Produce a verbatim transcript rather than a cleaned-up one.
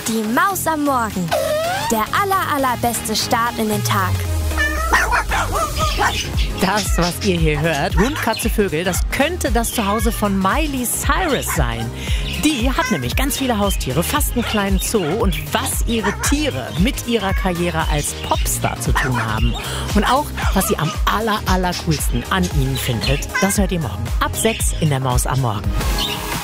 Die Maus am Morgen. Der aller, allerbeste Start in den Tag. Das, was ihr hier hört, Hund, Katze, Vögel, das könnte das Zuhause von Miley Cyrus sein. Die hat nämlich ganz viele Haustiere, fast einen kleinen Zoo. Und was ihre Tiere mit ihrer Karriere als Popstar zu tun haben und auch, was sie am aller, allercoolsten an ihnen findet, das hört ihr morgen ab sechs in der Maus am Morgen.